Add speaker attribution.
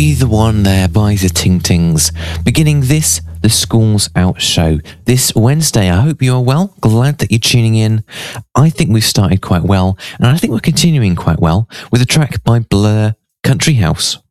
Speaker 1: Breathe the One there by the Ting Tings, beginning this, the School's Out show, this Wednesday. I hope you are well, glad that you're tuning in. I think we've started quite well, and I think we're continuing quite well with a track by Blur, Country House.